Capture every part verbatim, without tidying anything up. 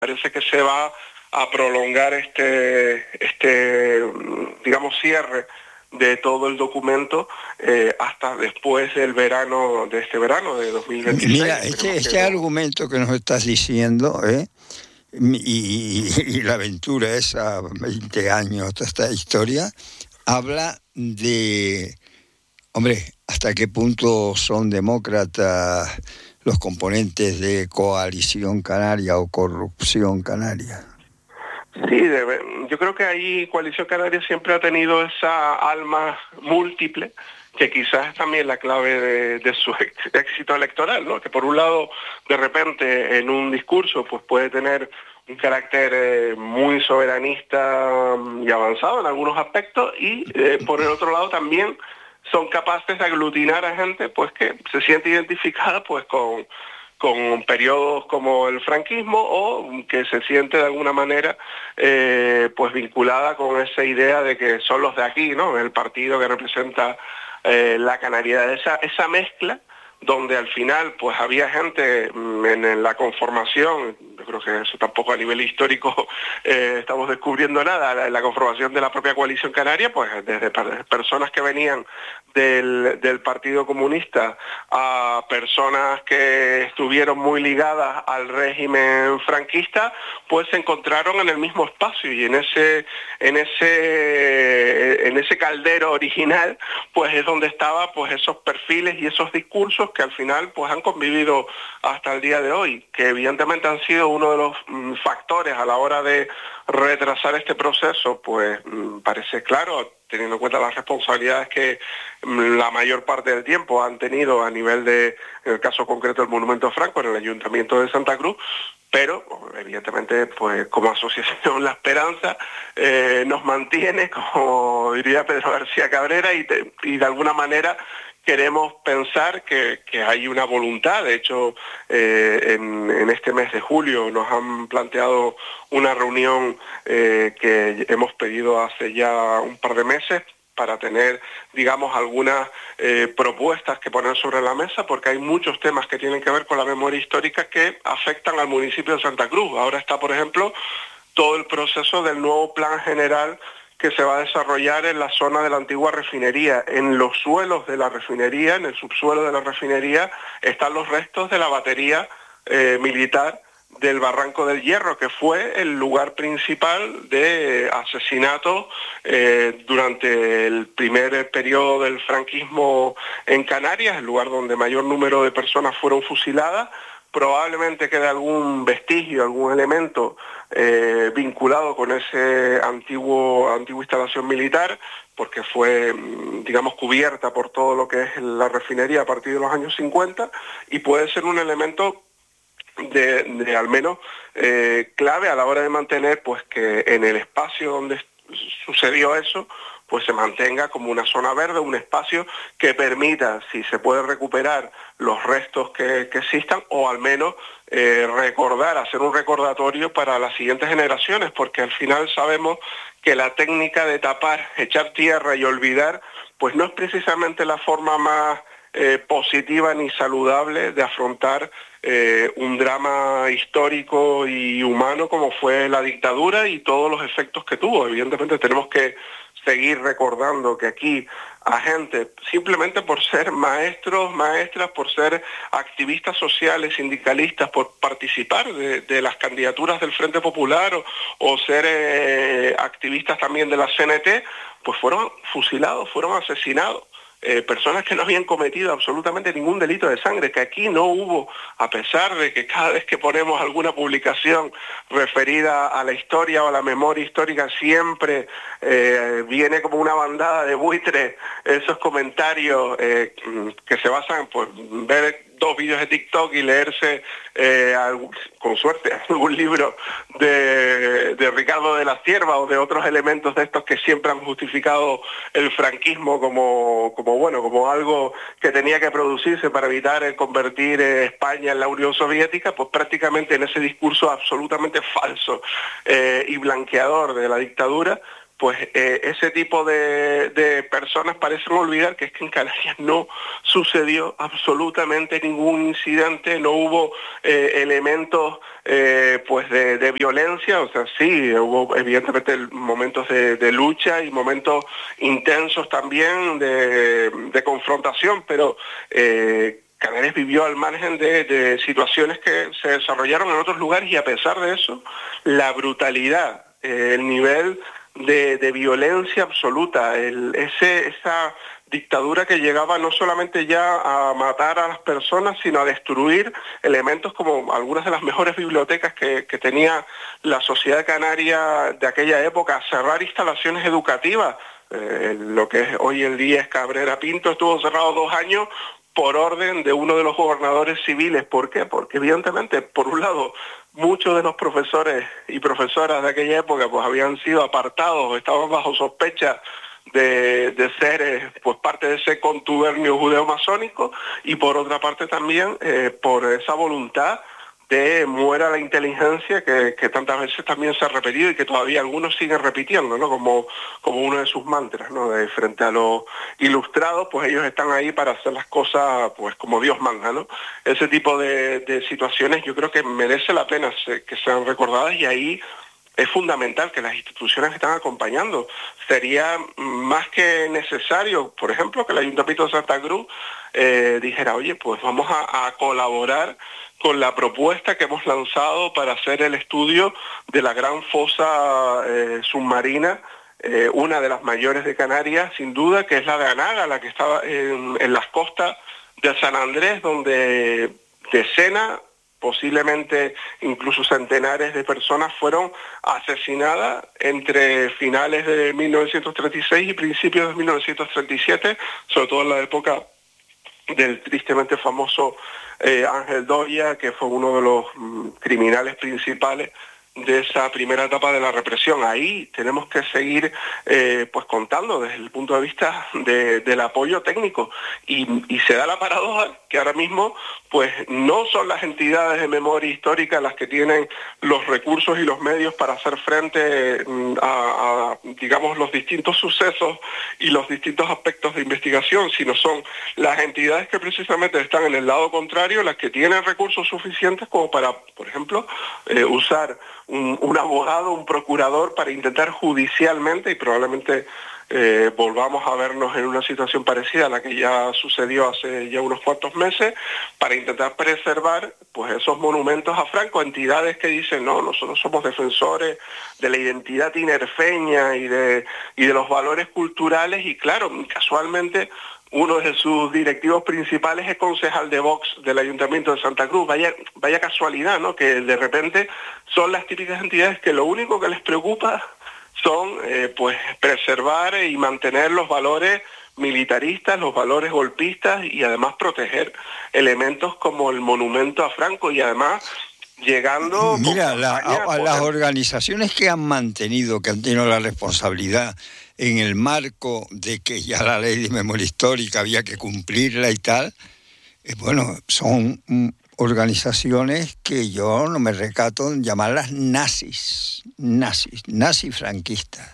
parece que se va a prolongar este, este digamos, cierre de todo el documento eh, hasta después del verano, de este verano de dos mil veintiséis. Mira, este, este no... argumento que nos estás diciendo, ¿eh? y, y, y la aventura esa, veinte años, toda esta historia, habla de, hombre, hasta qué punto son demócratas los componentes de Coalición Canaria o Corrupción Canaria. Sí, debe. Yo creo que ahí Coalición Canaria siempre ha tenido esa alma múltiple, que quizás es también la clave de, de su éxito electoral, ¿no? Que por un lado, de repente, en un discurso, pues puede tener un carácter eh, muy soberanista y avanzado en algunos aspectos, y eh, por el otro lado también son capaces de aglutinar a gente pues que se siente identificada pues con, con periodos como el franquismo, o que se siente de alguna manera eh, pues vinculada con esa idea de que son los de aquí, ¿no? El partido que representa eh, la canariedad, esa, esa mezcla donde al final pues había gente en, en la conformación. Yo creo que eso tampoco a nivel histórico eh, estamos descubriendo nada, la, la conformación de la propia Coalición Canaria, pues desde personas que venían del, del Partido Comunista a personas que estuvieron muy ligadas al régimen franquista, pues se encontraron en el mismo espacio, y en ese, en ese, en ese caldero original, pues es donde estaban pues esos perfiles y esos discursos que al final pues han convivido hasta el día de hoy, que evidentemente han sido uno de los mm, factores a la hora de retrasar este proceso, pues mm, parece claro, teniendo en cuenta las responsabilidades que mm, la mayor parte del tiempo han tenido a nivel de, en el caso concreto del Monumento Franco, en el Ayuntamiento de Santa Cruz, pero evidentemente pues como asociación La Esperanza eh, nos mantiene, como diría Pedro García Cabrera, y, te, y de alguna manera queremos pensar que, que hay una voluntad. De hecho, eh, en, en este mes de julio nos han planteado una reunión eh, que hemos pedido hace ya un par de meses para tener, digamos, algunas eh, propuestas que poner sobre la mesa, porque hay muchos temas que tienen que ver con la memoria histórica que afectan al municipio de Santa Cruz. Ahora está, por ejemplo, todo el proceso del nuevo plan general que se va a desarrollar en la zona de la antigua refinería. En los suelos de la refinería, en el subsuelo de la refinería, están los restos de la batería eh, militar del Barranco del Hierro, que fue el lugar principal de asesinato eh, durante el primer periodo del franquismo en Canarias, el lugar donde mayor número de personas fueron fusiladas. Probablemente quede algún vestigio, algún elemento eh, vinculado con ese antiguo antigua instalación militar, porque fue, digamos, cubierta por todo lo que es la refinería a partir de los años cincuenta, y puede ser un elemento de, de al menos eh, clave a la hora de mantener pues que en el espacio donde sucedió eso pues se mantenga como una zona verde, un espacio que permita, si se puede recuperar los restos que, que existan, o al menos eh, recordar, hacer un recordatorio para las siguientes generaciones, porque al final sabemos que la técnica de tapar, echar tierra y olvidar, pues no es precisamente la forma más eh, positiva ni saludable de afrontar eh, un drama histórico y humano como fue la dictadura y todos los efectos que tuvo. Evidentemente tenemos que seguir recordando que aquí a gente, simplemente por ser maestros, maestras, por ser activistas sociales, sindicalistas, por participar de, de las candidaturas del Frente Popular o, o ser eh, activistas también de la C N T, pues fueron fusilados, fueron asesinados. Eh, personas que no habían cometido absolutamente ningún delito de sangre, que aquí no hubo, a pesar de que cada vez que ponemos alguna publicación referida a la historia o a la memoria histórica siempre eh, viene como una bandada de buitres esos comentarios eh, que se basan en pues, ver dos vídeos de TikTok y leerse eh, algún, con suerte algún libro de, de Ricardo de la Cierva o de otros elementos de estos que siempre han justificado el franquismo como, como bueno, como algo que tenía que producirse para evitar el convertir eh, España en la Unión Soviética, pues prácticamente en ese discurso absolutamente falso eh, y blanqueador de la dictadura, pues eh, ese tipo de, de personas parecen olvidar que es que en Canarias no sucedió absolutamente ningún incidente, no hubo eh, elementos eh, pues de, de violencia, o sea, sí, hubo evidentemente momentos de, de lucha y momentos intensos también de, de confrontación, pero eh, Canarias vivió al margen de, de situaciones que se desarrollaron en otros lugares y a pesar de eso, la brutalidad, eh, el nivel de, de violencia absoluta, el, ese, esa dictadura que llegaba no solamente ya a matar a las personas, sino a destruir elementos como algunas de las mejores bibliotecas que, que tenía la sociedad canaria de aquella época, a cerrar instalaciones educativas. Eh, lo que es, hoy en día es Cabrera Pinto, estuvo cerrado dos años por orden de uno de los gobernadores civiles. ¿Por qué? Porque evidentemente, por un lado, muchos de los profesores y profesoras de aquella época pues habían sido apartados, estaban bajo sospecha de, de ser eh, pues parte de ese contubernio judeo-masónico, y por otra parte también eh, por esa voluntad de muera la inteligencia que, que tantas veces también se ha repetido y que todavía algunos siguen repitiendo, ¿no? Como, como uno de sus mantras, ¿no? De frente a los ilustrados, pues ellos están ahí para hacer las cosas pues como Dios manda, ¿no? Ese tipo de, de situaciones yo creo que merece la pena se, que sean recordadas, y ahí es fundamental que las instituciones que están acompañando. Sería más que necesario, por ejemplo, que el Ayuntamiento de Santa Cruz eh, dijera, oye, pues vamos a, a colaborar con la propuesta que hemos lanzado para hacer el estudio de la gran fosa eh, submarina, eh, una de las mayores de Canarias, sin duda, que es la de Anaga, la que estaba en, en las costas de San Andrés, donde decenas, posiblemente incluso centenares de personas fueron asesinadas entre finales de mil novecientos treinta y seis y principios de mil novecientos treinta y siete, sobre todo en la época del tristemente famoso eh, Ángel Doria, que fue uno de los mm, criminales principales de esa primera etapa de la represión. Ahí tenemos que seguir eh, pues contando desde el punto de vista de, del apoyo técnico, y, y se da la paradoja que ahora mismo pues no son las entidades de memoria histórica las que tienen los recursos y los medios para hacer frente a, a digamos los distintos sucesos y los distintos aspectos de investigación, sino son las entidades que precisamente están en el lado contrario las que tienen recursos suficientes como para, por ejemplo, eh, usar Un, un abogado, un procurador para intentar judicialmente, y probablemente eh, volvamos a vernos en una situación parecida a la que ya sucedió hace ya unos cuantos meses, para intentar preservar pues esos monumentos a Franco, entidades que dicen, no, nosotros somos defensores de la identidad tinerfeña y de, y de los valores culturales, y claro, casualmente uno de sus directivos principales es concejal de Vox del Ayuntamiento de Santa Cruz. Vaya, vaya casualidad, ¿no? Que de repente son las típicas entidades que lo único que les preocupa son eh, pues preservar y mantener los valores militaristas, los valores golpistas, y además proteger elementos como el monumento a Franco, y además llegando... Mira, la, a, a las organizaciones que han mantenido, que han tenido la responsabilidad en el marco de que ya la ley de memoria histórica había que cumplirla y tal, eh, bueno, son mm, organizaciones que yo no me recato en llamarlas nazis, nazis, nazi-franquistas.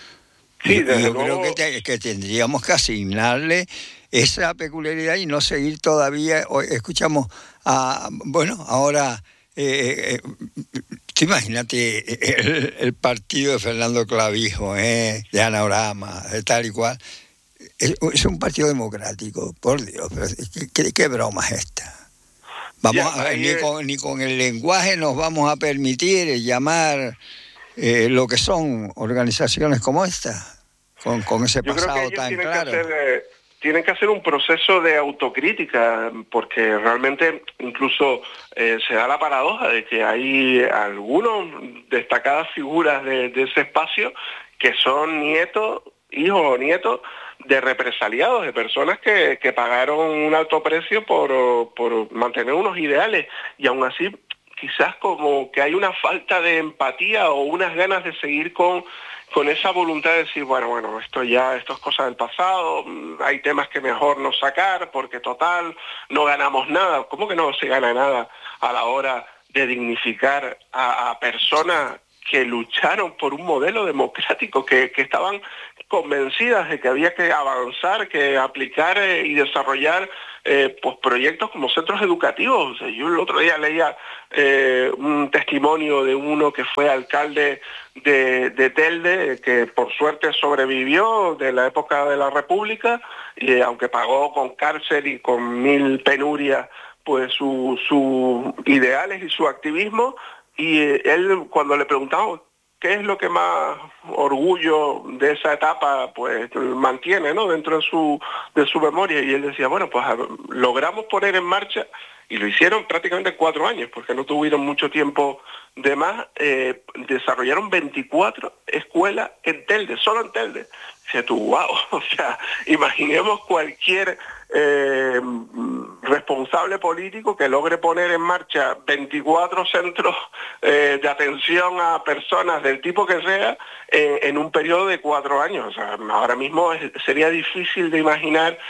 Sí, yo yo creo que, te, que tendríamos que asignarle esa peculiaridad y no seguir todavía. Hoy escuchamos, a, bueno, ahora... Eh, eh, tú imagínate el, el partido de Fernando Clavijo, eh, de Anagrama, de tal y cual. Es, es un partido democrático, por Dios, pero ¿qué, qué, qué broma es esta? Vamos ya, a ver, ni, con, ni con el lenguaje nos vamos a permitir llamar eh, lo que son organizaciones como esta, con, con ese yo pasado creo que tan tienen claro. Que hacer, eh... Tienen que hacer un proceso de autocrítica, porque realmente incluso eh, se da la paradoja de que hay algunas destacadas figuras de, de ese espacio que son nietos, hijos o nietos de represaliados, de personas que, que pagaron un alto precio por, por mantener unos ideales, y aún así quizás como que hay una falta de empatía o unas ganas de seguir con... con esa voluntad de decir, bueno, bueno, esto ya, esto es cosa del pasado, hay temas que mejor no sacar, porque total, no ganamos nada. ¿Cómo que no se gana nada a la hora de dignificar a, a personas que lucharon por un modelo democrático, que, que estaban convencidas de que había que avanzar, que aplicar eh, y desarrollar eh, pues proyectos como centros educativos. O sea, yo el otro día leía eh, un testimonio de uno que fue alcalde de, de Telde, que por suerte sobrevivió de la época de la República, y eh, aunque pagó con cárcel y con mil penurias pues sus su ideales y su activismo, y eh, él cuando le preguntaba ¿qué es lo que más orgullo de esa etapa pues mantiene, ¿no?, dentro de su de su memoria? Y él decía, bueno, pues logramos poner en marcha, y lo hicieron prácticamente en cuatro años, porque no tuvieron mucho tiempo de más, eh, desarrollaron veinticuatro escuelas en Telde, solo en Telde. Dice tú, wow, o sea, imaginemos cualquier eh, responsable político que logre poner en marcha veinticuatro centros eh, de atención a personas del tipo que sea eh, en un periodo de cuatro años. O sea, ahora mismo es, sería difícil de imaginar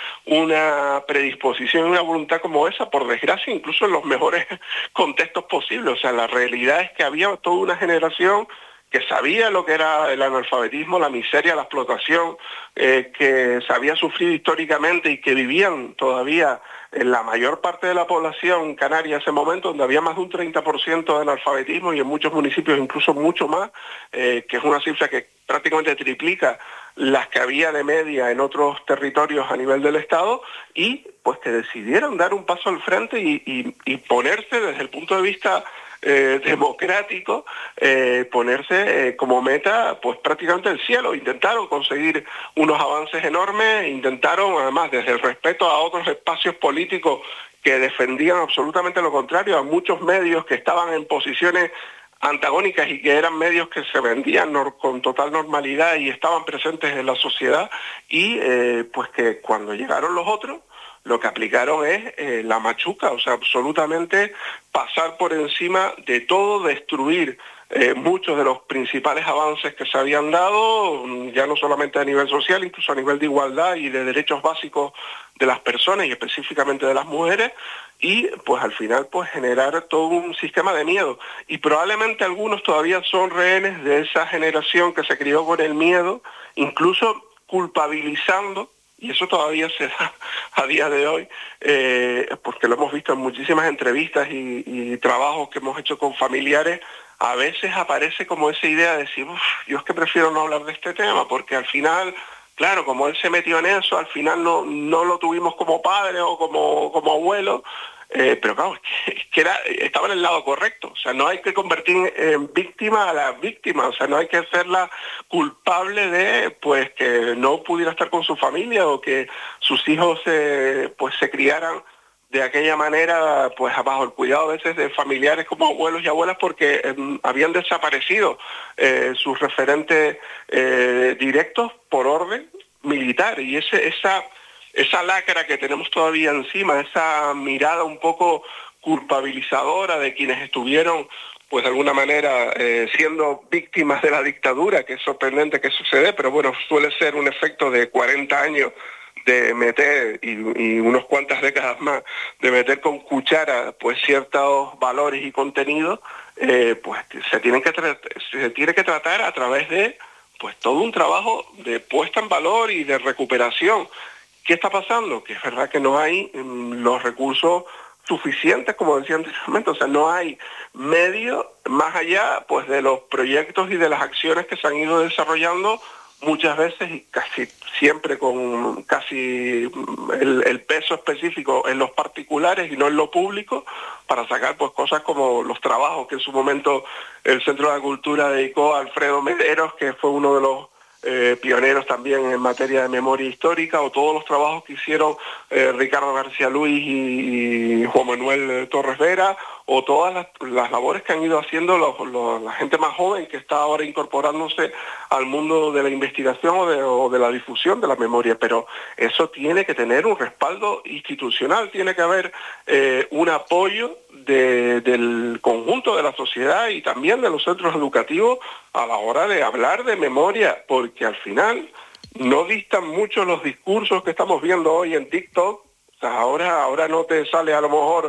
una predisposición y una voluntad como esa, por desgracia, incluso en los mejores contextos posibles. O sea, la realidad es que había toda una generación que sabía lo que era el analfabetismo, la miseria, la explotación, eh, que se había sufrido históricamente y que vivían todavía en la mayor parte de la población canaria en ese momento, donde había más de un treinta por ciento de analfabetismo y en muchos municipios incluso mucho más, eh, que es una cifra que prácticamente triplica las que había de media en otros territorios a nivel del Estado, y pues que decidieron dar un paso al frente y, y, y ponerse desde el punto de vista Eh, democrático, eh, ponerse eh, como meta pues prácticamente el cielo. Intentaron conseguir unos avances enormes, intentaron además desde el respeto a otros espacios políticos que defendían absolutamente lo contrario, a muchos medios que estaban en posiciones antagónicas y que eran medios que se vendían con total normalidad y estaban presentes en la sociedad, y eh, pues que cuando llegaron los otros lo que aplicaron es eh, la machuca, o sea, absolutamente pasar por encima de todo, destruir eh, muchos de los principales avances que se habían dado, ya no solamente a nivel social, incluso a nivel de igualdad y de derechos básicos de las personas y específicamente de las mujeres, y pues al final pues generar todo un sistema de miedo. Y probablemente algunos todavía son rehenes de esa generación que se crió con el miedo, incluso culpabilizando, y eso todavía se da a día de hoy, eh, porque lo hemos visto en muchísimas entrevistas y, y trabajos que hemos hecho con familiares. A veces aparece como esa idea de decir, uff, yo es que prefiero no hablar de este tema, porque al final, claro, como él se metió en eso, al final no, no lo tuvimos como padre o como, como abuelo, eh, pero claro, es que, es que era, estaba en el lado correcto. O sea, no hay que convertir en víctima a la víctima, o sea, no hay que hacerla culpable de pues que no pudiera estar con su familia o que sus hijos eh, pues se criaran de aquella manera, pues bajo el cuidado a veces de familiares como abuelos y abuelas, porque eh, habían desaparecido eh, sus referentes eh, directos por orden militar. Y ese, esa, esa lacra que tenemos todavía encima, esa mirada un poco culpabilizadora de quienes estuvieron pues de alguna manera eh, siendo víctimas de la dictadura, que es sorprendente que sucede, pero bueno, suele ser un efecto de cuarenta años de meter y, y unos cuantas décadas más de meter con cuchara pues ciertos valores y contenidos, eh, pues se tienen que se tiene que tratar a través de pues todo un trabajo de puesta en valor y de recuperación. ¿Qué está pasando? Que es verdad que no hay mm, los recursos suficientes, como decía anteriormente, o sea, no hay medios más allá pues de los proyectos y de las acciones que se han ido desarrollando muchas veces y casi siempre con casi el, el peso específico en los particulares y no en lo público, para sacar pues cosas como los trabajos que en su momento el Centro de la Cultura dedicó a Alfredo Mederos, que fue uno de los eh, pioneros también en materia de memoria histórica, o todos los trabajos que hicieron eh, Ricardo García Luis y, y Juan Manuel Torres Vera, o todas las, las labores que han ido haciendo los, los, la gente más joven que está ahora incorporándose al mundo de la investigación o de, o de la difusión de la memoria. Pero eso tiene que tener un respaldo institucional, tiene que haber eh, un apoyo de, del conjunto de la sociedad y también de los centros educativos a la hora de hablar de memoria, porque al final no distan mucho los discursos que estamos viendo hoy en TikTok. O sea, ahora, ahora no te sale a lo mejor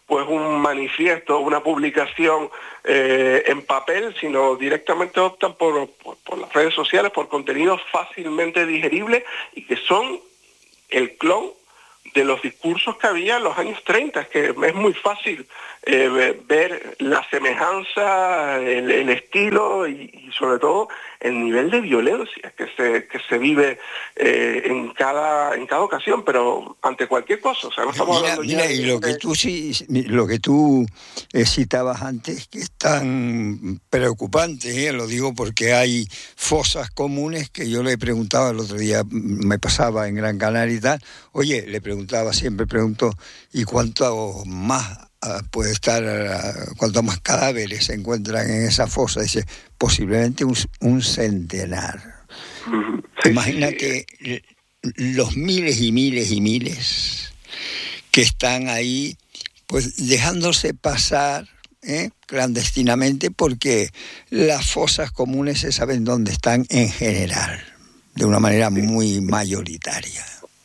pues un manifiesto, una publicación eh, en papel, sino directamente optan por, por, por las redes sociales, por contenidos fácilmente digeribles y que son el clon de los discursos que había en los años treinta, es que es muy fácil eh, ver la semejanza, el, el estilo y, y sobre todo el nivel de violencia que se que se vive eh, en cada en cada ocasión, pero ante cualquier cosa, o sea, no estamos Mira, hablando mira, ya y de, lo que de... tú sí, lo que tú eh, citabas antes, que es tan preocupante, eh, lo digo porque hay fosas comunes que yo le preguntaba el otro día, me pasaba en Gran Canaria y tal, oye, le preguntaba, siempre pregunto, ¿y cuánto más uh, puede estar, uh, cuántos más cadáveres se encuentran en esa fosa? Dice, posiblemente un, un centenar. Sí, Imagínate sí, sí. los miles y miles y miles que están ahí, pues dejándose pasar ¿eh? clandestinamente, porque las fosas comunes se saben dónde están en general, de una manera sí. muy mayoritaria.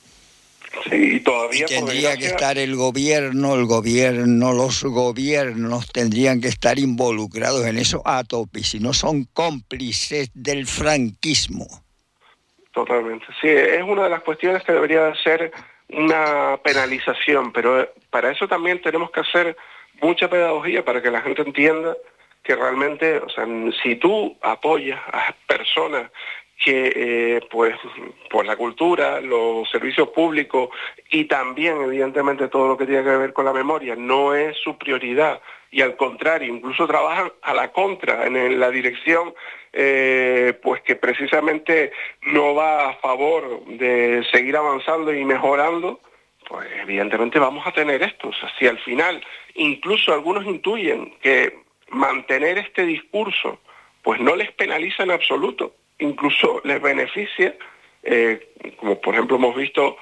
Sí, y todavía Y tendría por desgracia... que estar el gobierno, el gobierno, los gobiernos tendrían que estar involucrados en eso a tope, si no son cómplices del franquismo. Totalmente, sí, es una de las cuestiones que debería ser una penalización, pero para eso también tenemos que hacer mucha pedagogía para que la gente entienda que realmente, o sea, si tú apoyas a personas que eh, pues por la cultura, los servicios públicos y también evidentemente todo lo que tiene que ver con la memoria no es su prioridad y al contrario, incluso trabajan a la contra en la dirección eh, pues que precisamente no va a favor de seguir avanzando y mejorando, pues evidentemente vamos a tener esto. O sea, si al final incluso algunos intuyen que mantener este discurso pues no les penaliza en absoluto, incluso les beneficia, eh, como por ejemplo hemos visto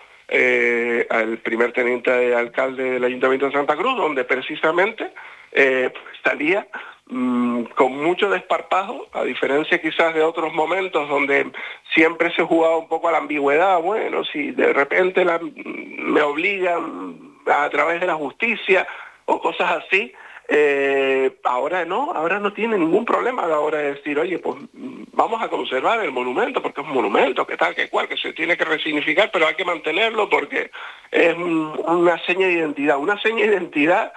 eh, al primer teniente de alcalde del Ayuntamiento de Santa Cruz, donde precisamente eh, salía mmm, con mucho desparpajo, a diferencia quizás de otros momentos donde siempre se jugaba un poco a la ambigüedad. Bueno, si de repente la, me obligan a través de la justicia o cosas así, Eh, ahora no, ahora no tiene ningún problema a la hora de decir, oye, pues vamos a conservar el monumento porque es un monumento, que tal, que cual, que se tiene que resignificar, pero hay que mantenerlo porque es una seña de identidad, una seña de identidad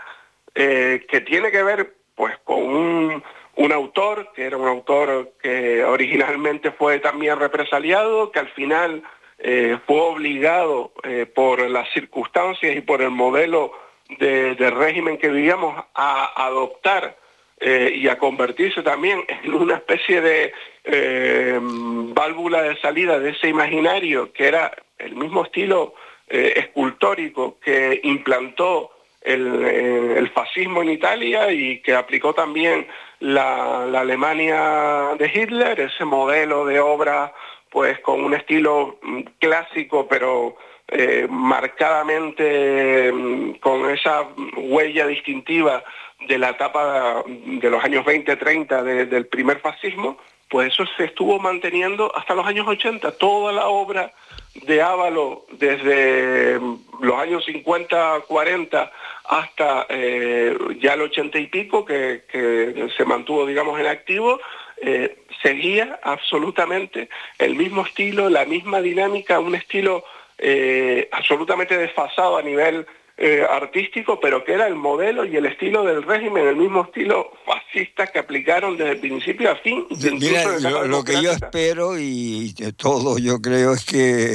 eh, que tiene que ver pues con un, un autor, que era un autor que originalmente fue también represaliado, que al final eh, fue obligado eh, por las circunstancias y por el modelo De, de régimen que vivíamos a adoptar eh, y a convertirse también en una especie de eh, válvula de salida de ese imaginario que era el mismo estilo eh, escultórico que implantó el, eh, el fascismo en Italia y que aplicó también la, la Alemania de Hitler, ese modelo de obra pues con un estilo clásico pero Eh, marcadamente eh, con esa huella distintiva de la etapa de los años veinte treinta de, del primer fascismo, pues eso se estuvo manteniendo hasta los años ochenta. Toda la obra de Ávalo, desde los años cincuenta, cuarenta hasta eh, ya el ochenta y pico, que, que se mantuvo, digamos, en activo, eh, seguía absolutamente el mismo estilo, la misma dinámica, un estilo Eh, absolutamente desfasado a nivel eh, artístico, pero que era el modelo y el estilo del régimen, el mismo estilo fascista que aplicaron desde el principio a fin. Mira, lo, lo que yo espero y de todo yo creo es que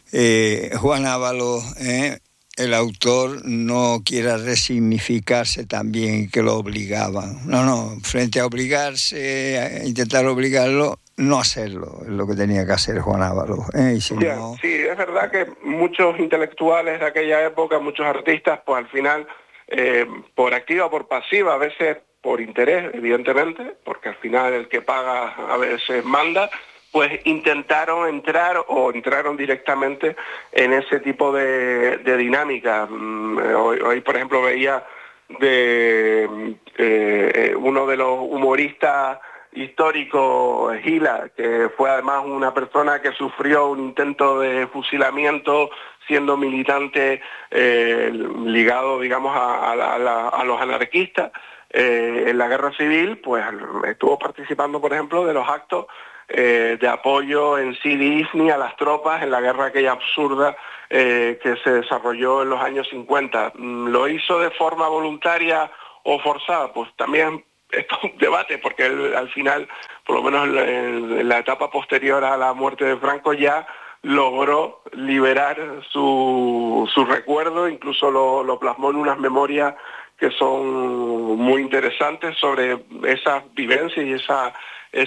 eh, Juan Ábalos, eh, el autor, no quiera resignificarse también que lo obligaban. No, no, frente a obligarse, a intentar obligarlo, no hacerlo, es lo que tenía que hacer Juan Ábalos. ¿eh? Y si yeah, no... Sí, es verdad que muchos intelectuales de aquella época, muchos artistas, pues al final, eh, por activa o por pasiva, a veces por interés, evidentemente, porque al final el que paga a veces manda, pues intentaron entrar o entraron directamente en ese tipo de, de dinámica. Hoy, hoy, por ejemplo, veía de eh, uno de los humoristas histórico Gila, que fue además una persona que sufrió un intento de fusilamiento siendo militante eh, ligado, digamos, a, a, la, a los anarquistas eh, en la guerra civil, pues estuvo participando, por ejemplo, de los actos eh, de apoyo en Sidi Ifni a las tropas en la guerra aquella absurda eh, que se desarrolló en los años cincuenta. ¿Lo hizo de forma voluntaria o forzada? Pues también esto es un debate, porque él, al final, por lo menos en la, en la etapa posterior a la muerte de Franco, ya logró liberar su, su recuerdo, incluso lo, lo plasmó en unas memorias que son muy interesantes sobre esas vivencias y esa,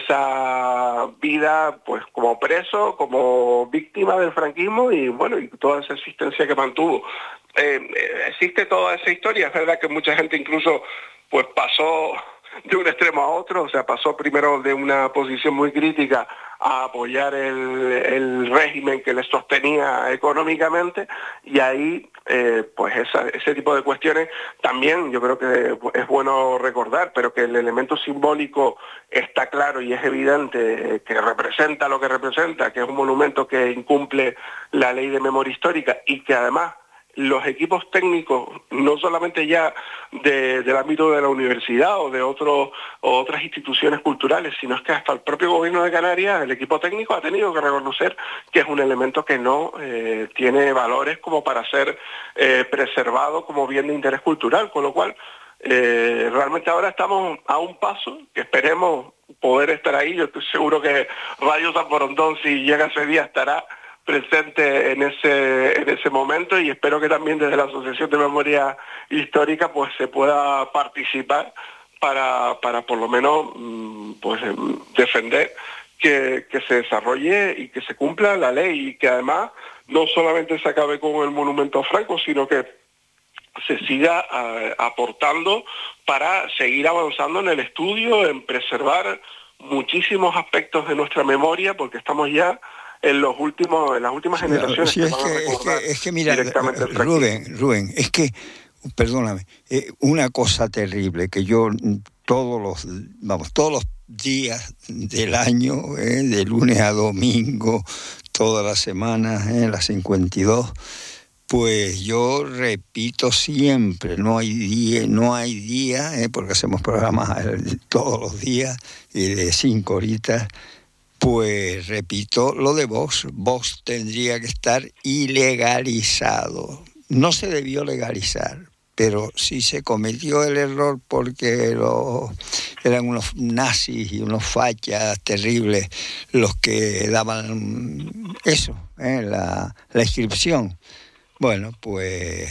esa vida, pues como preso, como víctima del franquismo y bueno, y toda esa existencia que mantuvo. Eh, existe toda esa historia, es verdad que mucha gente incluso pues pasó de un extremo a otro, o sea, pasó primero de una posición muy crítica a apoyar el, el régimen que les sostenía económicamente, y ahí eh, pues esa, ese tipo de cuestiones también yo creo que es bueno recordar, pero que el elemento simbólico está claro y es evidente, que representa lo que representa, que es un monumento que incumple la ley de memoria histórica y que además los equipos técnicos, no solamente ya de, del ámbito de la universidad o de otros, o otras instituciones culturales, sino es que hasta el propio gobierno de Canarias, el equipo técnico ha tenido que reconocer que es un elemento que no eh, tiene valores como para ser eh, preservado como bien de interés cultural, con lo cual eh, realmente ahora estamos a un paso, que esperemos poder estar ahí. Yo estoy seguro que Radio San Borondón, si llega ese día, estará presente en ese en ese momento, y espero que también desde la Asociación de Memoria Histórica pues se pueda participar para, para por lo menos pues defender que, que se desarrolle y que se cumpla la ley, y que además no solamente se acabe con el monumento a Franco, sino que se siga a, aportando para seguir avanzando en el estudio, en preservar muchísimos aspectos de nuestra memoria, porque estamos ya en los últimos, en las últimas generaciones sí, que es van que, a recordar es que, es que mira, directamente el Rubén, Rubén, es que, perdóname, eh, una cosa terrible que yo todos los, vamos, todos los días del año, eh, de lunes a domingo, todas las semanas, eh, las cincuenta y dos, pues yo repito siempre, no hay día, no hay día, eh, porque hacemos programas todos los días y de cinco horitas. Pues repito lo de Vox. Vox tendría que estar ilegalizado. No se debió legalizar, pero sí se cometió el error porque los, eran unos nazis y unos fachas terribles los que daban eso, ¿eh? la, la inscripción. Bueno, pues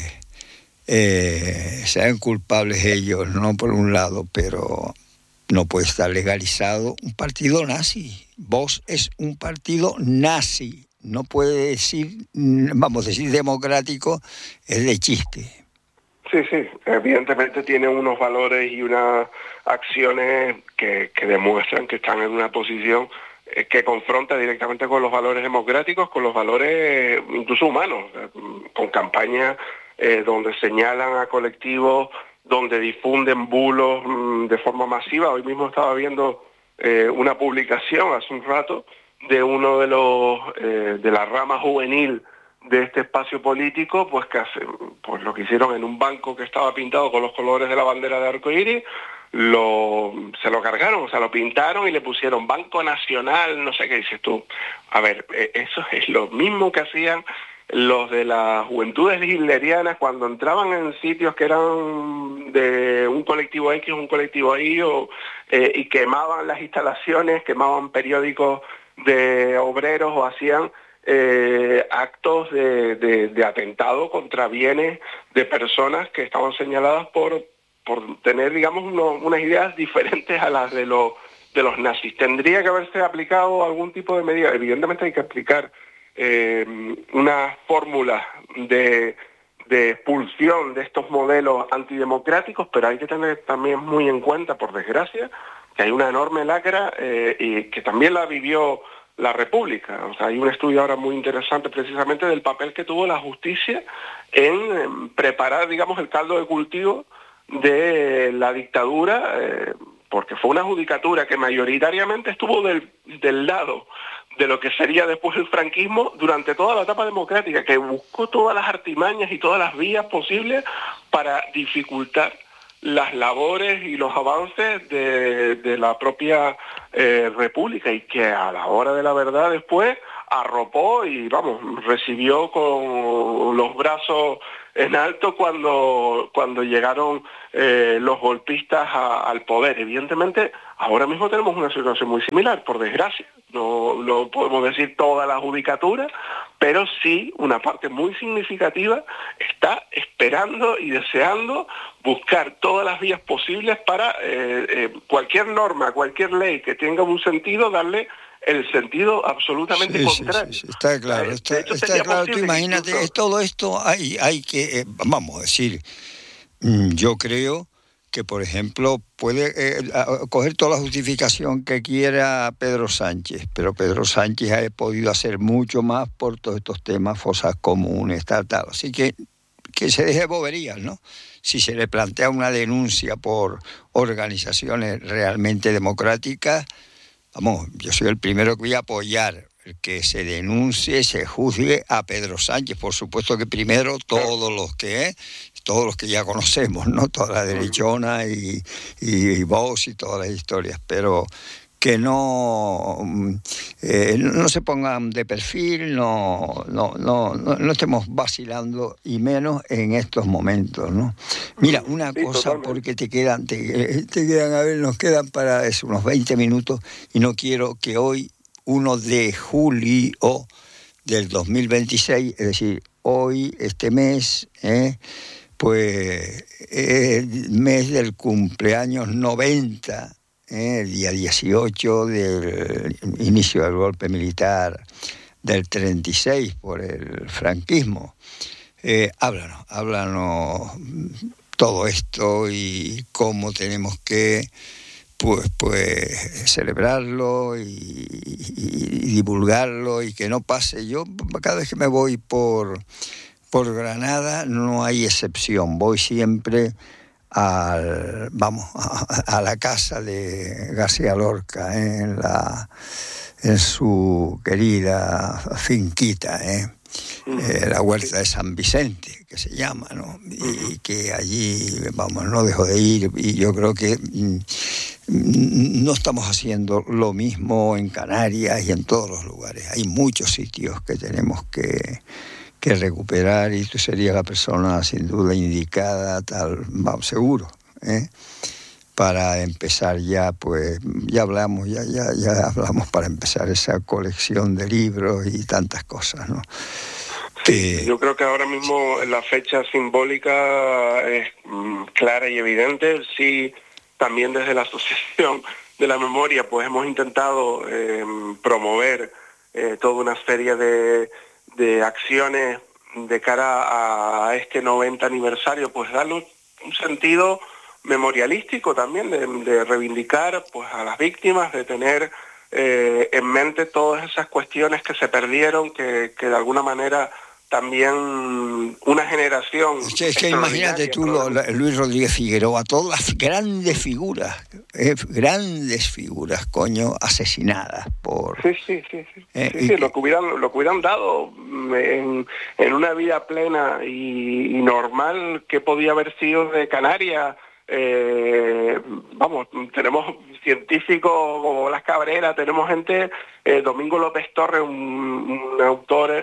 eh, sean culpables ellos, no por un lado, pero no puede estar legalizado un partido nazi. Vox es un partido nazi. No puede decir, vamos a decir, democrático, es de chiste. Sí, sí, evidentemente tiene unos valores y unas acciones que, que demuestran que están en una posición que confronta directamente con los valores democráticos, con los valores incluso humanos, con campañas eh, donde señalan a colectivos, donde difunden bulos mmm, de forma masiva. Hoy mismo estaba viendo eh, una publicación hace un rato de uno de los eh, de la rama juvenil de este espacio político, pues que hace, pues lo que hicieron en un banco que estaba pintado con los colores de la bandera de arcoíris, lo se lo cargaron, o sea, lo pintaron y le pusieron Banco Nacional, no sé qué dices tú. A ver, eh, eso es lo mismo que hacían los de las juventudes hitlerianas cuando entraban en sitios que eran de un colectivo X o un colectivo Y, o, eh, y quemaban las instalaciones, quemaban periódicos de obreros o hacían eh, actos de, de, de atentado contra bienes de personas que estaban señaladas por, por tener, digamos, uno, unas ideas diferentes a las de los, de los nazis. ¿Tendría que haberse aplicado algún tipo de medida? Evidentemente hay que aplicar Eh, una fórmula de, de expulsión de estos modelos antidemocráticos, pero hay que tener también muy en cuenta, por desgracia, que hay una enorme lacra eh, y que también la vivió la República. O sea, hay un estudio ahora muy interesante precisamente del papel que tuvo la justicia en, en preparar, digamos, el caldo de cultivo de la dictadura, eh, porque fue una judicatura que mayoritariamente estuvo del, del lado de lo que sería después el franquismo durante toda la etapa democrática, que buscó todas las artimañas y todas las vías posibles para dificultar las labores y los avances de, de la propia eh, República, y que a la hora de la verdad después arropó y, vamos, recibió con los brazos en alto cuando, cuando llegaron eh, los golpistas a, al poder. Evidentemente, ahora mismo tenemos una situación muy similar, por desgracia. No, no podemos decir toda la judicatura, pero sí una parte muy significativa está esperando y deseando buscar todas las vías posibles para eh, eh, cualquier norma, cualquier ley que tenga un sentido, darle el sentido absolutamente sí, contrario. Sí, sí, sí. Está claro, está, está claro. Tú imagínate, incluso... todo esto hay, hay que, eh, vamos a decir, yo creo que, por ejemplo, puede eh, coger toda la justificación que quiera Pedro Sánchez, pero Pedro Sánchez ha podido hacer mucho más por todos estos temas, fosas comunes, tal, tal. Así que que se deje boberías, ¿no? Si se le plantea una denuncia por organizaciones realmente democráticas, vamos, yo soy el primero que voy a apoyar que se denuncie, se juzgue a Pedro Sánchez. Por supuesto que primero todos los que, todos los que ya conocemos, ¿no? Toda la derechona y, y, y Vox y todas las historias, pero que no, eh, no se pongan de perfil, no, no, no, no, no estemos vacilando, y menos en estos momentos, ¿no? Mira, una sí, cosa, totalmente. porque te quedan, te, te quedan, a ver, nos quedan para eso, unos veinte minutos, y no quiero que hoy, uno de julio del dos mil veintiséis, es decir, hoy, este mes, eh, pues el mes del cumpleaños noventa, Eh, el día dieciocho del inicio del golpe militar del treinta y seis por el franquismo. Eh, háblanos, háblanos todo esto y cómo tenemos que pues, pues celebrarlo y, y, y divulgarlo, y que no pase. Yo cada vez que me voy por, por Granada no hay excepción, voy siempre al, vamos, a, a la casa de García Lorca, ¿eh? en, la, en su querida finquita, ¿eh? Eh, la huerta de San Vicente, que se llama, ¿no? Y que allí, vamos, no dejo de ir, y yo creo que mm, no estamos haciendo lo mismo en Canarias y en todos los lugares. Hay muchos sitios que tenemos que que recuperar, y tú serías la persona sin duda indicada, tal, vamos, seguro, ¿eh? Para empezar ya, pues, ya hablamos, ya, ya, ya hablamos para empezar esa colección de libros y tantas cosas, ¿no? Sí, eh, yo creo que ahora mismo la fecha simbólica es mm, clara y evidente. Sí, también desde la Asociación de la Memoria, pues hemos intentado eh, promover eh, toda una serie de de acciones de cara a este noventa aniversario, pues darle un sentido memorialístico también, de, de reivindicar pues a las víctimas, de tener eh, en mente todas esas cuestiones que se perdieron, que, que de alguna manera también una generación... Es que, es que imagínate tú, lo, la, Luis Rodríguez Figueroa, todas las grandes figuras, eh, grandes figuras, coño, asesinadas por... Sí, sí, sí, sí, eh, sí, sí lo, que hubieran, lo que hubieran dado en, en una vida plena y, y normal que podía haber sido de Canarias. Eh, vamos, tenemos científicos como Las Cabreras, tenemos gente, eh, Domingo López Torres, un, un autor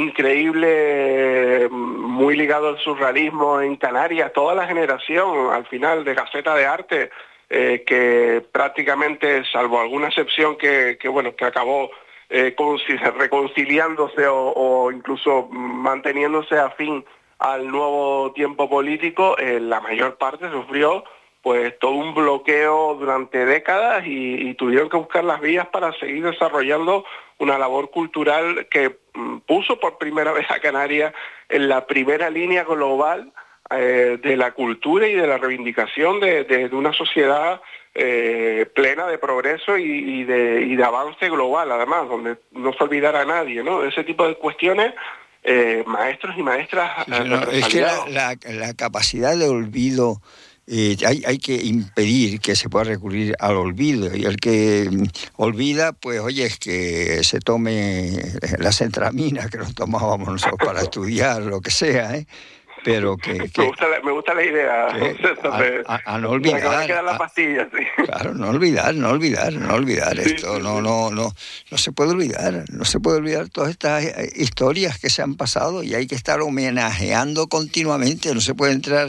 increíble, muy ligado al surrealismo en Canarias, toda la generación al final de Gaceta de Arte, eh, que prácticamente, salvo alguna excepción que, que bueno, que acabó eh, reconciliándose o, o incluso manteniéndose afín al nuevo tiempo político, eh, la mayor parte sufrió pues todo un bloqueo durante décadas y, y tuvieron que buscar las vías para seguir desarrollando una labor cultural que mm, puso por primera vez a Canarias en la primera línea global eh, de la cultura y de la reivindicación de, de, de una sociedad eh, plena de progreso y, y, de, y de avance global, además, donde no se olvidara a nadie, ¿no? Ese tipo de cuestiones. Eh, maestros y maestras sí, sí, no, es que la, la, la capacidad de olvido Eh, hay, hay que impedir que se pueda recurrir al olvido, y el que olvida, pues oye, es que se tome la centramina que nos tomábamos nosotros para estudiar, lo que sea, ¿eh? Pero que, que me gusta la, me gusta la idea a, de, a, a no olvidar, que van a quedar las pastillas, sí. Claro, no olvidar, no olvidar, no olvidar Sí, esto, sí, no, sí. no, no, no se puede olvidar, no se puede olvidar todas estas historias que se han pasado, y hay que estar homenajeando continuamente. No se puede entrar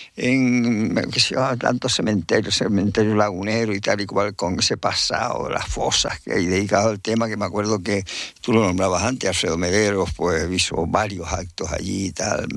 en, qué sé yo, tantos cementerios, cementerio lagunero y tal y cual, con ese pasado, las fosas que hay dedicado al tema, que me acuerdo que tú lo nombrabas antes, Alfredo Mederos, pues hizo varios actos allí y tal,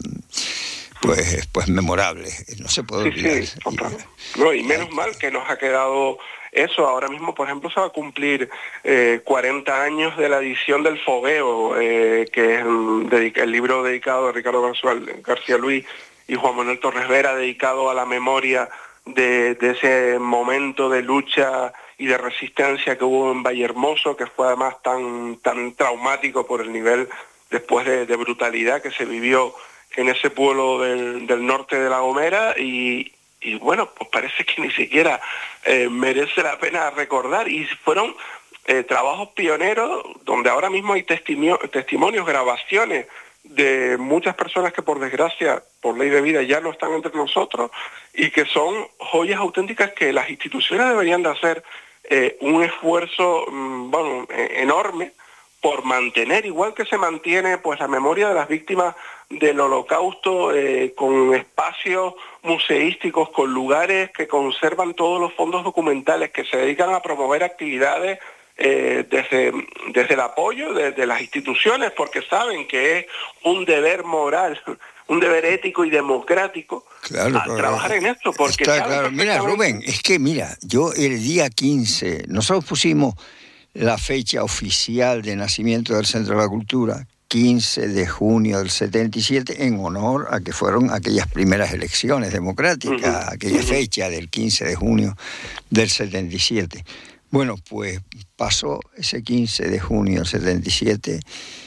pues, pues memorable, no se puede Sí, olvidar. sí, total. No, y menos mal que nos ha quedado eso. Ahora mismo, por ejemplo, se va a cumplir eh, cuarenta años de la edición del Fogueo, eh, que es um, dedica, el libro dedicado a Ricardo García, García Luis y Juan Manuel Torres Vera, dedicado a la memoria de, de ese momento de lucha y de resistencia que hubo en Vallehermoso, que fue además tan, tan traumático por el nivel después de, de brutalidad que se vivió en ese pueblo del, del norte de La Gomera, y, y bueno, pues parece que ni siquiera eh, merece la pena recordar, y fueron eh, trabajos pioneros donde ahora mismo hay testimonio, testimonios, grabaciones de muchas personas que por desgracia, por ley de vida, ya no están entre nosotros, y que son joyas auténticas que las instituciones deberían de hacer eh, un esfuerzo, mmm, bueno, eh, enorme, por mantener, igual que se mantiene pues la memoria de las víctimas del Holocausto, eh, con espacios museísticos, con lugares que conservan todos los fondos documentales, que se dedican a promover actividades eh, desde, desde el apoyo de, de las instituciones, porque saben que es un deber moral, un deber ético y democrático, claro, a claro, trabajar en esto, porque está claro. Mira, Rubén, es que mira, yo el día quince, nosotros pusimos la fecha oficial de nacimiento del Centro de la Cultura, quince de junio del setenta y siete, en honor a que fueron aquellas primeras elecciones democráticas, uh-huh. aquella uh-huh. fecha del quince de junio del setenta y siete. Bueno, pues pasó ese quince de junio del setenta y siete,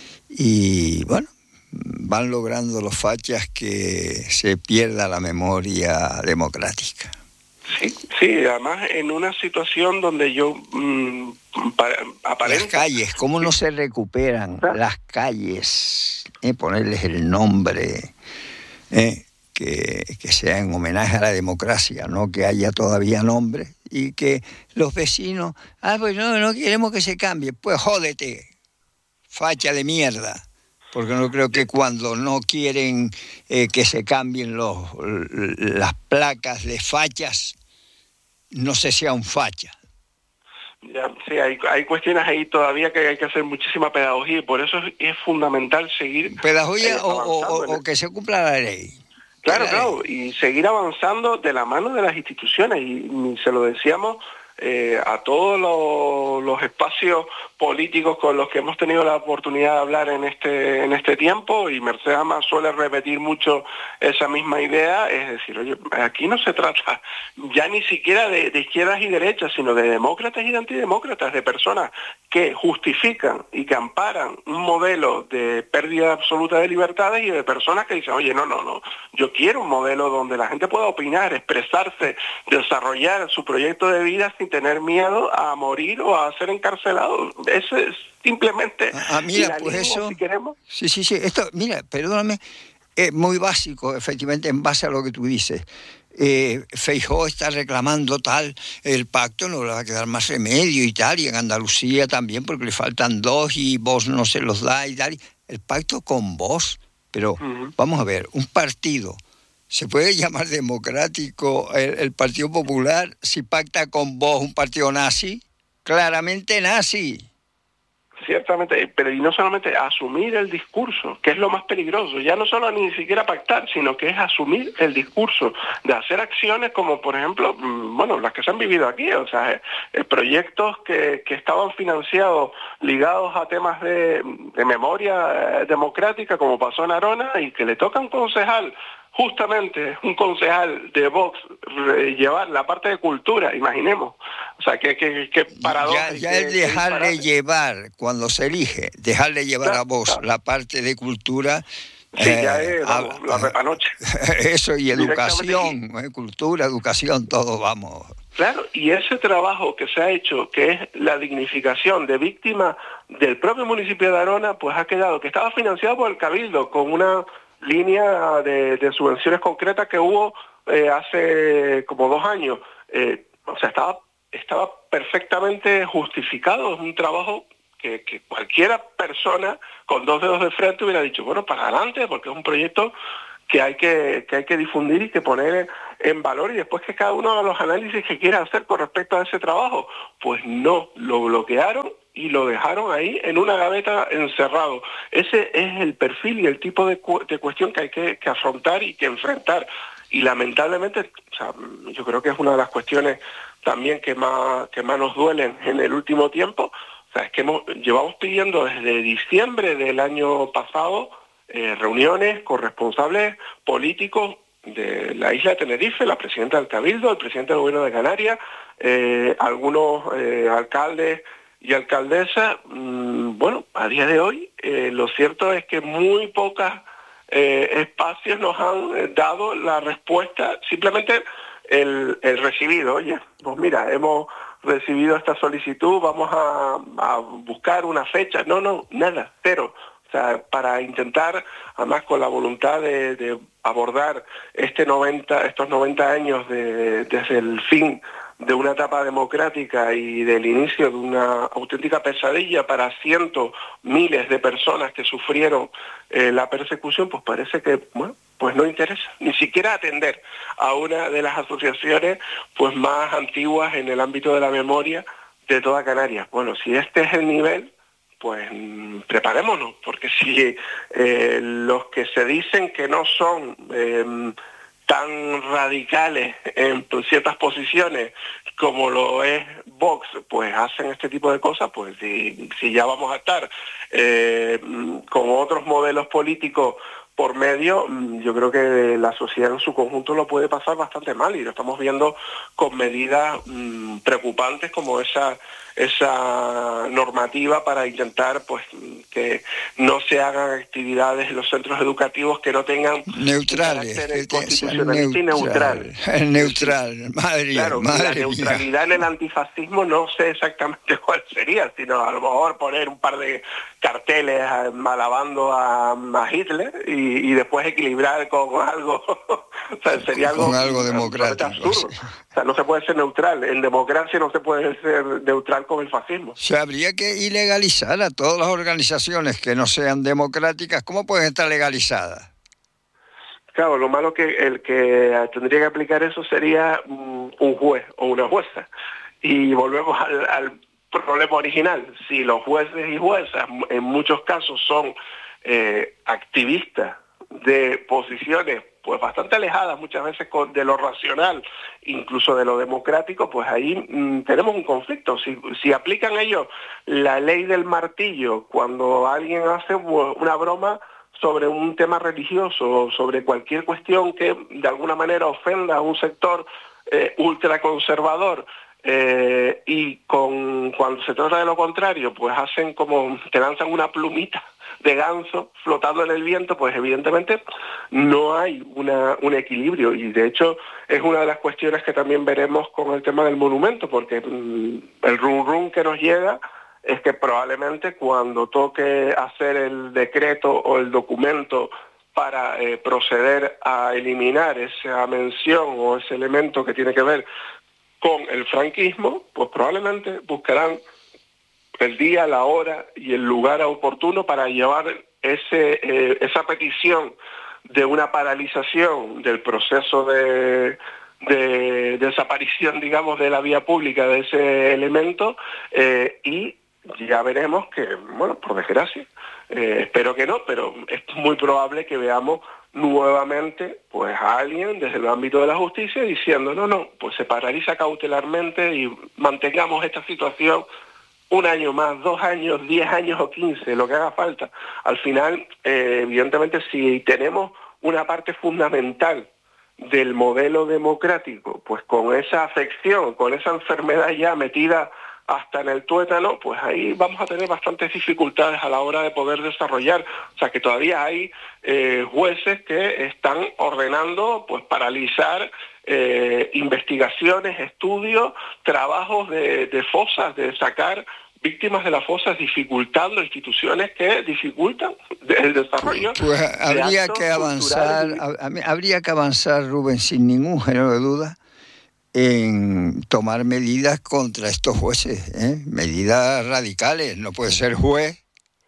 y bueno, van logrando los fachas que se pierda la memoria democrática. Sí, sí, además en una situación donde yo mmm, aparento... Las calles, ¿cómo no se recuperan ¿Ah? las calles? Eh, ponerles el nombre, eh, que, que sea en homenaje a la democracia, no que haya todavía nombre, y que los vecinos, ah, pues no, no queremos que se cambie, pues jódete, facha de mierda. Porque no creo que cuando no quieren eh, que se cambien los, las placas de fachas, no se sea un facha. Ya, sí, hay, hay cuestiones ahí todavía que hay que hacer muchísima pedagogía, y por eso es, es fundamental seguir... ¿Pedagogía eh, o, o, o que se cumpla la ley? Claro, la claro, ley. Y seguir avanzando de la mano de las instituciones, y, y se lo decíamos eh, a todos los, los espacios políticos con los que hemos tenido la oportunidad de hablar en este en este tiempo, y Mercedes Amas suele repetir mucho esa misma idea, es decir, oye, aquí no se trata ya ni siquiera de, de izquierdas y derechas, sino de demócratas y de antidemócratas, de personas que justifican y que amparan un modelo de pérdida absoluta de libertades, y de personas que dicen, oye, no, no, no, yo quiero un modelo donde la gente pueda opinar, expresarse, desarrollar su proyecto de vida sin tener miedo a morir o a ser encarcelado. Eso es simplemente... Ah, mira, pues eso... Si queremos. Sí, sí, sí. Esto, mira, perdóname, es muy básico, efectivamente, en base a lo que tú dices. Eh, Feijóo está reclamando tal, el pacto no le va a quedar más remedio y tal, y en Andalucía también, porque le faltan dos y Vox no se los da y tal. El pacto con Vox, pero uh-huh. vamos a ver, un partido... ¿Se puede llamar democrático el, el Partido Popular si pacta con vos un partido nazi? Claramente nazi. Ciertamente, pero y no solamente asumir el discurso, que es lo más peligroso, ya no solo ni siquiera pactar, sino que es asumir el discurso, de hacer acciones como, por ejemplo, bueno, las que se han vivido aquí, o sea, eh, proyectos que, que estaban financiados, ligados a temas de, de memoria eh, democrática, como pasó en Arona, y que le toca a un concejal, justamente un concejal de Vox, eh, llevar la parte de cultura, imaginemos. O sea, que, que, que paradoja. Ya, ya el dejarle llevar, cuando se elige, dejarle llevar claro, a Vox claro. la parte de cultura, Sí, eh, ya es, vamos, ah, la repanoche. Eso, y educación, eh, cultura, educación, todo, vamos. Claro, y ese trabajo que se ha hecho, que es la dignificación de víctimas del propio municipio de Arona, pues ha quedado, que estaba financiado por el Cabildo, con una línea de, de subvenciones concretas que hubo eh, hace como dos años. Eh, o sea, estaba, estaba perfectamente justificado, es un trabajo que, que cualquiera persona con dos dedos de frente hubiera dicho, bueno, para adelante, porque es un proyecto que hay que, que hay que difundir y que poner en valor, y después que cada uno haga los análisis que quiera hacer con respecto a ese trabajo. Pues no, lo bloquearon y lo dejaron ahí en una gaveta encerrado. Ese es el perfil y el tipo de, cu de cuestión que hay que, que afrontar y que enfrentar. Y lamentablemente, o sea, yo creo que es una de las cuestiones también que más, que más nos duelen en el último tiempo. O sea, es que hemos, llevamos pidiendo desde diciembre del año pasado Eh, reuniones con responsables políticos de la isla de Tenerife, la presidenta del Cabildo, el presidente del Gobierno de Canarias, eh, algunos eh, alcaldes y alcaldesas. Mmm, bueno, a día de hoy eh, lo cierto es que muy pocos eh, espacios nos han dado la respuesta, simplemente el, el recibido. Oye, pues mira, hemos recibido esta solicitud, vamos a, a buscar una fecha. No, no, nada, cero. O sea, para intentar, además con la voluntad de, de abordar este noventa, estos noventa años de, desde el fin de una etapa democrática y del inicio de una auténtica pesadilla para cientos, miles de personas que sufrieron eh, la persecución, pues parece que, bueno, pues no interesa ni siquiera atender a una de las asociaciones pues más antiguas en el ámbito de la memoria de toda Canarias. Bueno, si este es el nivel, pues preparémonos, porque si eh, los que se dicen que no son eh, tan radicales en ciertas posiciones como lo es Vox, pues hacen este tipo de cosas, pues si, si ya vamos a estar eh, con otros modelos políticos por medio, yo creo que la sociedad en su conjunto lo puede pasar bastante mal, y lo estamos viendo con medidas mmm, preocupantes como esa esa normativa para intentar pues que no se hagan actividades en los centros educativos que no tengan neutrales, carácter que constitucionalista y neutral. Neutral, madre, claro, madre la neutralidad mía. En el antifascismo no sé exactamente cuál sería, sino a lo mejor poner un par de carteles alabando a, a Hitler y, y después equilibrar con algo, o sea, sería con, algo, con algo democrático. Absurdo. Sí. O sea, no se puede ser neutral. En democracia no se puede ser neutral con el fascismo. Se habría que ilegalizar a todas las organizaciones que no sean democráticas. ¿Cómo pueden estar legalizadas? Claro, lo malo que el que tendría que aplicar eso sería um, un juez o una jueza. Y volvemos al, al problema original. Si los jueces y juezas en muchos casos son eh, activistas de posiciones pues bastante alejadas muchas veces con, de lo racional, incluso de lo democrático, pues ahí mmm, tenemos un conflicto. Si, si aplican ellos la ley del martillo cuando alguien hace una broma sobre un tema religioso, sobre cualquier cuestión que de alguna manera ofenda a un sector eh, ultraconservador, eh, y con, cuando se trata de lo contrario, pues hacen como, te lanzan una plumita de ganso flotando en el viento, pues evidentemente no hay una, un equilibrio, y de hecho es una de las cuestiones que también veremos con el tema del monumento, porque mmm, el rum rum que nos llega es que probablemente cuando toque hacer el decreto o el documento para eh, proceder a eliminar esa mención o ese elemento que tiene que ver con el franquismo, pues probablemente buscarán el día, la hora y el lugar oportuno para llevar ese, eh, esa petición de una paralización del proceso de, de desaparición, digamos, de la vía pública de ese elemento, eh, y ya veremos que, bueno, por desgracia, eh, espero que no, pero es muy probable que veamos nuevamente pues a alguien desde el ámbito de la justicia diciendo no, no, pues se paraliza cautelarmente y mantengamos esta situación un año más, dos años, diez años o quince, lo que haga falta. Al final, eh, evidentemente, si tenemos una parte fundamental del modelo democrático, pues con esa afección, con esa enfermedad ya metida hasta en el tuétano, pues ahí vamos a tener bastantes dificultades a la hora de poder desarrollar. O sea que todavía hay eh, jueces que están ordenando pues paralizar eh, investigaciones, estudios, trabajos de, de fosas, de sacar víctimas de las fosas, dificultando instituciones que dificultan el desarrollo. Pues, pues habría de que avanzar, habría que avanzar, Rubén, sin ningún género de duda, en tomar medidas contra estos jueces, ¿eh? Medidas radicales. No puede ser juez,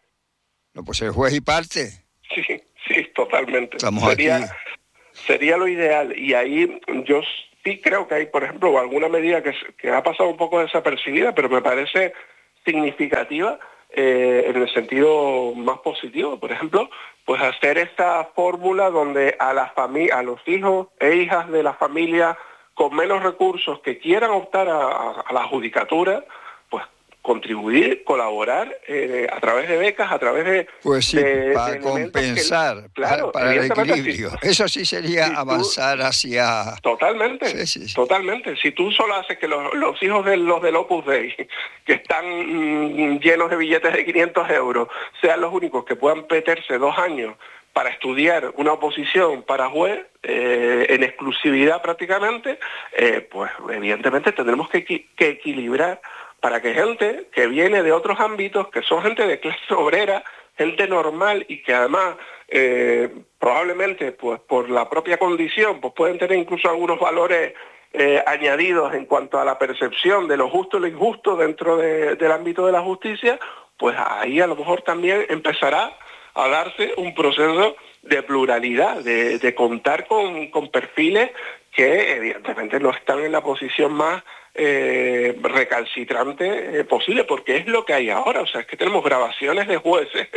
no puede ser juez y parte. Sí, sí, totalmente. Estamos sería, aquí. sería lo ideal. Y ahí yo sí creo que hay, por ejemplo, alguna medida que, que ha pasado un poco desapercibida, pero me parece significativa eh, en el sentido más positivo. Por ejemplo, pues hacer esta fórmula donde a las fami- a los hijos e hijas de la familia con menos recursos que quieran optar a, a, a la judicatura, pues contribuir, colaborar eh, a través de becas, a través de... Pues sí, de, para de compensar, que, claro, para, para el evidentemente, equilibrio. Si, Eso sí sería si tú, avanzar hacia... Totalmente, sí, sí, sí. totalmente. Si tú solo haces que los, los hijos de los del Opus Dei, que están mmm, llenos de billetes de quinientos euros, sean los únicos que puedan meterse dos años para estudiar una oposición para juez, eh, en exclusividad prácticamente, eh, pues evidentemente tendremos que, que equilibrar para que gente que viene de otros ámbitos, que son gente de clase obrera, gente normal y que además eh, probablemente pues por la propia condición pues pueden tener incluso algunos valores eh, añadidos en cuanto a la percepción de lo justo y lo injusto dentro de, del ámbito de la justicia, pues ahí a lo mejor también empezará a darse un proceso de pluralidad, de, de contar con, con perfiles que evidentemente no están en la posición más eh, recalcitrante eh, posible, porque es lo que hay ahora. O sea, es que tenemos grabaciones de jueces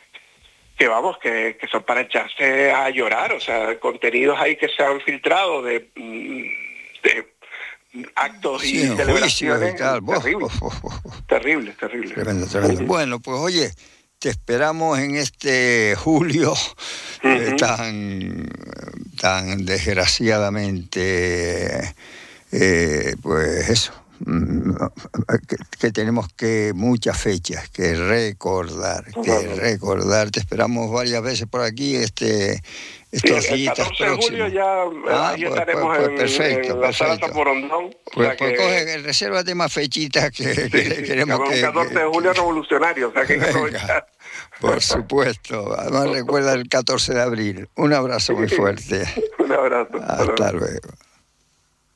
que vamos, que, que son para echarse a llorar. O sea, contenidos ahí que se han filtrado de, de actos sí, y celebraciones y tal. terribles, oh, oh, oh, oh. terribles, terribles. Tremendo, tremendo. Bueno, pues oye, te esperamos en este julio uh-huh. eh, tan, tan desgraciadamente, eh, pues eso, que, que tenemos que muchas fechas que recordar, uh-huh. que recordar. Te esperamos varias veces por aquí este estos sí, días próximos. El catorce de julio ya ah, ahí pues, estaremos pues, pues, perfecto, en la sala Zamorondón. Pues, o sea pues que... coge, resérvate más fechitas que, sí, que sí, queremos que... que... Un catorce de julio que... revolucionario, o sea que hay que aprovechar. Por supuesto. Además recuerda el catorce de abril. Un abrazo muy fuerte. Un abrazo. Hasta luego.